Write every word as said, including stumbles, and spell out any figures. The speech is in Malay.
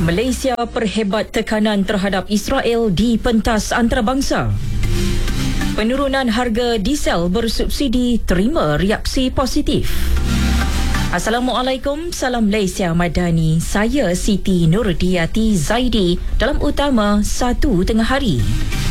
Malaysia perhebat tekanan terhadap Israel di pentas antarabangsa. Penurunan harga diesel bersubsidi terima reaksi positif. Assalamualaikum, salam Malaysia Madani. Saya Siti Nurdiati Zaidi dalam utama satu tengah hari.